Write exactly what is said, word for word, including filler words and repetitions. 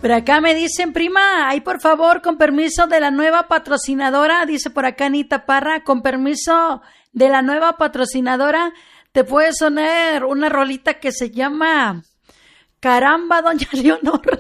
Por acá me dicen, prima, ahí por favor, con permiso de la nueva patrocinadora, dice por acá Anita Parra, con permiso de la nueva patrocinadora, te puede sonar una rolita que se llama Caramba, doña Leonor.